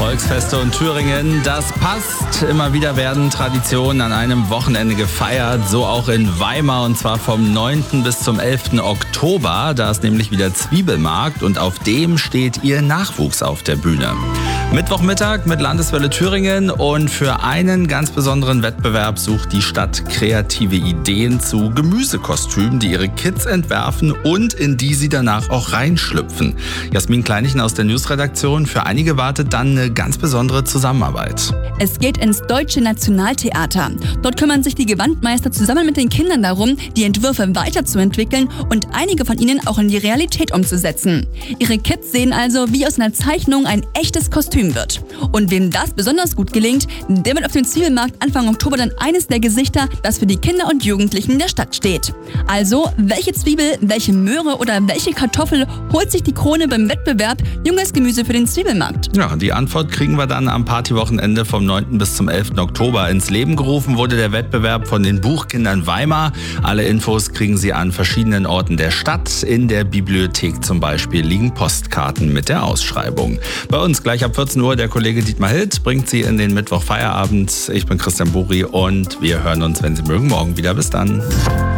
Volksfeste und Thüringen, das passt. Immer wieder werden Traditionen an einem Wochenende gefeiert, so auch in Weimar und zwar vom 9. bis zum 11. Oktober. Da ist nämlich wieder Zwiebelmarkt und auf dem steht ihr Nachwuchs auf der Bühne. Mittwochmittag mit Landeswelle Thüringen und für einen ganz besonderen Wettbewerb sucht die Stadt kreative Ideen zu Gemüsekostümen, die ihre Kids entwerfen und in die sie danach auch reinschlüpfen. Jasmin Kleinichen aus der Newsredaktion. Für einige wartet dann eine ganz besondere Zusammenarbeit. Es geht ins Deutsche Nationaltheater. Dort kümmern sich die Gewandmeister zusammen mit den Kindern darum, die Entwürfe weiterzuentwickeln und einige von ihnen auch in die Realität umzusetzen. Ihre Kids sehen also, wie aus einer Zeichnung ein echtes Kostüm wird. Und wem das besonders gut gelingt, der wird auf dem Zwiebelmarkt Anfang Oktober dann eines der Gesichter, das für die Kinder und Jugendlichen der Stadt steht. Also, welche Zwiebel, welche Möhre oder welche Kartoffel holt sich die Krone beim Wettbewerb Junges Gemüse für den Zwiebelmarkt? Ja, die Antwort kriegen wir dann am Partywochenende vom 9. bis zum 11. Oktober. Ins Leben gerufen wurde der Wettbewerb von den Buchkindern Weimar. Alle Infos kriegen Sie an verschiedenen Orten der Stadt. In der Bibliothek zum Beispiel liegen Postkarten mit der Ausschreibung. Bei uns gleich ab 14 Uhr der Kollege Dietmar Hild bringt Sie in den Mittwochfeierabend. Ich bin Christian Buri und wir hören uns, wenn Sie mögen, morgen wieder. Bis dann.